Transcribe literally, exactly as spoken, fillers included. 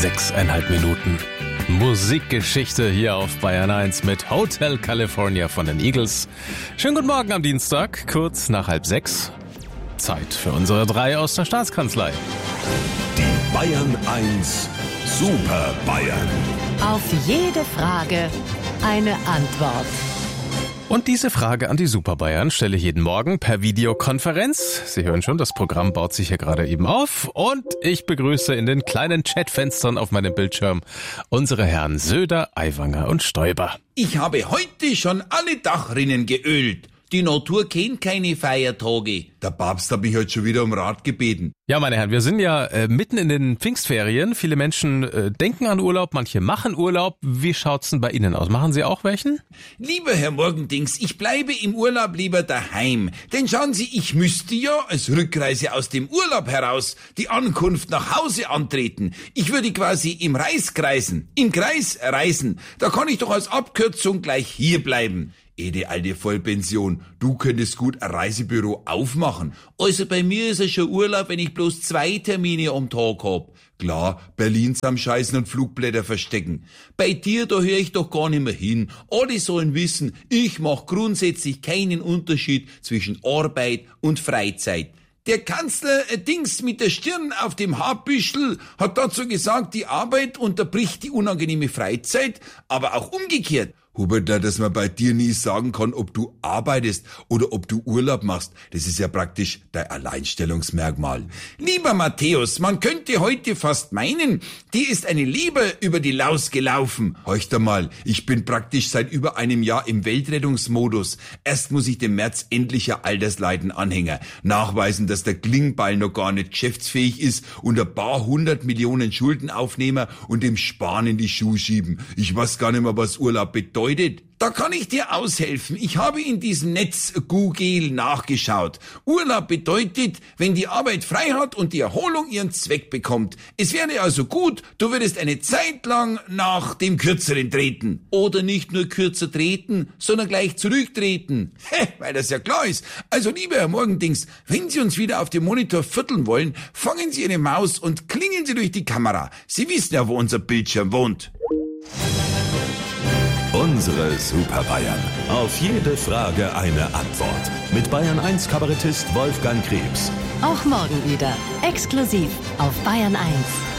Sechseinhalb Minuten Musikgeschichte hier auf Bayern eins mit Hotel California von den Eagles. Schönen guten Morgen am Dienstag, kurz nach halb sechs. Zeit für unsere drei aus der Staatskanzlei. Die Bayern eins Super Bayern. Auf jede Frage eine Antwort. Und diese Frage an die Super Bayern stelle ich jeden Morgen per Videokonferenz. Sie hören schon, das Programm baut sich hier gerade eben auf. Und ich begrüße in den kleinen Chatfenstern auf meinem Bildschirm unsere Herren Söder, Aiwanger und Stoiber. Ich habe heute schon alle Dachrinnen geölt. Die Natur kennt keine Feiertage. Der Papst hat mich heute schon wieder um Rat gebeten. Ja, meine Herren, wir sind ja äh, mitten in den Pfingstferien. Viele Menschen äh, denken an Urlaub, manche machen Urlaub. Wie schaut's denn bei Ihnen aus? Machen Sie auch welchen? Lieber Herr Morgendings, ich bleibe im Urlaub lieber daheim. Denn schauen Sie, ich müsste ja als Rückreise aus dem Urlaub heraus die Ankunft nach Hause antreten. Ich würde quasi im Reis kreisen, im Kreis reisen. Da kann ich doch als Abkürzung gleich hier bleiben. Ede alte Vollpension, du könntest gut ein Reisebüro aufmachen. Also bei mir ist es schon Urlaub, wenn ich bloß zwei Termine am Tag hab. Klar, Berlin am Scheißen und Flugblätter verstecken. Bei dir, da höre ich doch gar nicht mehr hin. Alle sollen wissen, ich mach grundsätzlich keinen Unterschied zwischen Arbeit und Freizeit. Der Kanzler äh, Dings mit der Stirn auf dem Haarbüschel hat dazu gesagt, die Arbeit unterbricht die unangenehme Freizeit, aber auch umgekehrt. Hubert, dass man bei dir nie sagen kann, ob du arbeitest oder ob du Urlaub machst, das ist ja praktisch dein Alleinstellungsmerkmal. Lieber Matthäus, man könnte heute fast meinen, dir ist eine Leber über die Laus gelaufen. Horcht einmal, ich bin praktisch seit über einem Jahr im Weltrettungsmodus. Erst muss ich dem März endlich ein Altersleiden-Anhänger nachweisen, dass der Klingball noch gar nicht geschäftsfähig ist und ein paar hundert Millionen Schuldenaufnehmer und dem Sparen in die Schuhe schieben. Ich weiß gar nicht mehr, was Urlaub bedeutet. Da kann ich dir aushelfen. Ich habe in diesem Netz Google nachgeschaut. Urlaub bedeutet, wenn die Arbeit frei hat und die Erholung ihren Zweck bekommt. Es wäre also gut, du würdest eine Zeit lang nach dem Kürzeren treten. Oder nicht nur kürzer treten, sondern gleich zurücktreten. Hä, weil das ja klar ist. Also lieber Herr Morgendings, wenn Sie uns wieder auf dem Monitor vierteln wollen, fangen Sie Ihre Maus und klingeln Sie durch die Kamera. Sie wissen ja, wo unser Bildschirm wohnt. Unsere Super Bayern. Auf jede Frage eine Antwort. Mit Bayern eins Kabarettist Wolfgang Krebs. Auch morgen wieder. Exklusiv auf Bayern eins.